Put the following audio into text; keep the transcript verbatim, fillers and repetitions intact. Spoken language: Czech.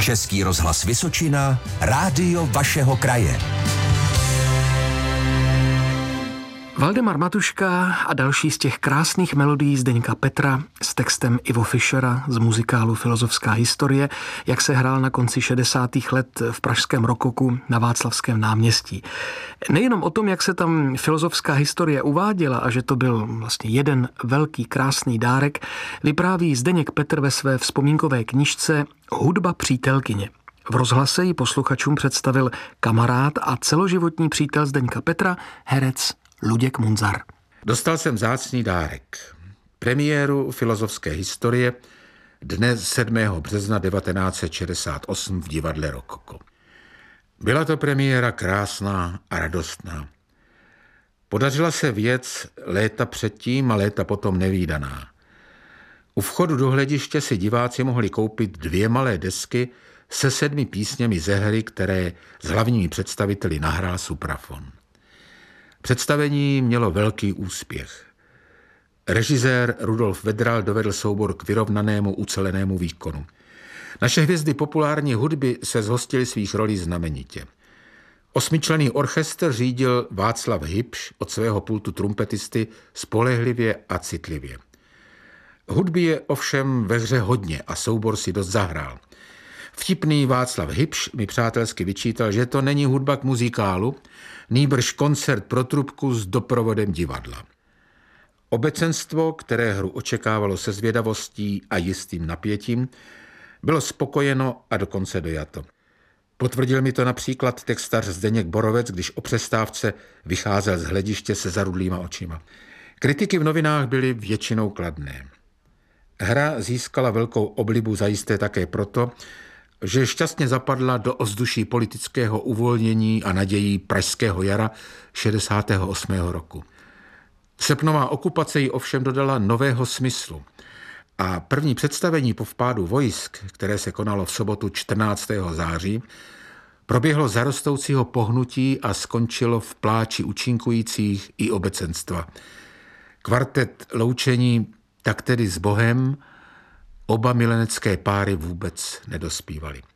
Český rozhlas Vysočina, rádio vašeho kraje. Valdemar Matuška a další z těch krásných melodií Zdeňka Petra s textem Ivo Fischera z muzikálu Filozofská historie, jak se hrál na konci šedesátých let v pražském rokoku na Václavském náměstí. Nejenom o tom, jak se tam filozofská historie uváděla a že to byl vlastně jeden velký krásný dárek, vypráví Zdeněk Petr ve své vzpomínkové knížce Hudba přítelkyně. V rozhlase ji posluchačům představil kamarád a celoživotní přítel Zdeňka Petra, herec Luděk Munzar. Dostal jsem vzácný dárek. Premiéru filozofské historie dne sedmého března devatenáct set šedesát osm v divadle Rokoko. Byla to premiéra krásná a radostná. Podařila se věc léta předtím a léta potom nevídaná. U vchodu do hlediště si diváci mohli koupit dvě malé desky se sedmi písněmi ze hry, které s hlavními představiteli nahrál Suprafon. Představení mělo velký úspěch. Režisér Rudolf Vedral dovedl soubor k vyrovnanému, ucelenému výkonu. Naše hvězdy populární hudby se zhostily svých rolí znamenitě. Osmičlenný orchestr řídil Václav Hybš od svého pultu trumpetisty spolehlivě a citlivě. Hudby je ovšem ve hře hodně a soubor si dost zahrál. Vtipný Václav Hybš mi přátelsky vyčítal, že to není hudba k muzikálu, nýbrž koncert pro trubku s doprovodem divadla. Obecenstvo, které hru očekávalo se zvědavostí a jistým napětím, bylo spokojeno a dokonce dojato. Potvrdil mi to například textař Zdeněk Borovec, když o přestávce vycházel z hlediště se zarudlýma očima. Kritiky v novinách byly většinou kladné. Hra získala velkou oblibu zajisté také proto, že šťastně zapadla do ovzduší politického uvolnění a nadějí pražského jara šedesátého osmého roku. Srpnová okupace ji ovšem dodala nového smyslu a první představení po vpádu vojsk, které se konalo v sobotu čtrnáctého září, proběhlo za rostoucího pohnutí a skončilo v pláči účinkujících i obecenstva. Kvartet loučení Tak tedy s Bohem, oba milenecké páry vůbec nedospívali.